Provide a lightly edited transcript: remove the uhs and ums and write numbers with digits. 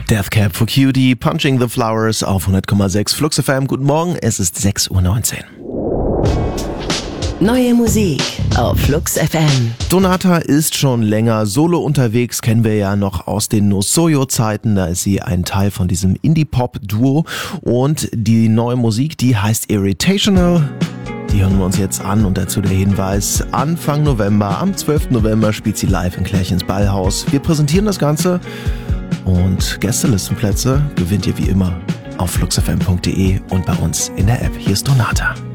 Death Cab for Cutie, Punching the Flowers auf 100,6 Flux FM. Guten Morgen, es ist 6:19 Uhr. Neue Musik auf Flux FM. Donata ist schon länger solo unterwegs, kennen wir ja noch aus den No Soyo-Zeiten. Da ist sie ein Teil von diesem Indie-Pop-Duo. Und die neue Musik, die heißt Irritational. Die hören wir uns jetzt an und dazu der Hinweis, Anfang November, am 12. November spielt sie live in Klärchens Ballhaus. Wir präsentieren das Ganze und Gästelistenplätze gewinnt ihr wie immer auf fluxfm.de und bei uns in der App. Hier ist Donata.